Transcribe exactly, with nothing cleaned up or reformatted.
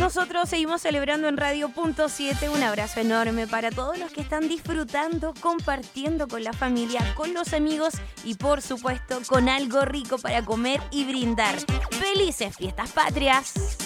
Nosotros seguimos celebrando en Radio Punto siete. Un abrazo enorme para todos los que están disfrutando, compartiendo con la familia, con los amigos y por supuesto con algo rico para comer y brindar. ¡Felices fiestas patrias!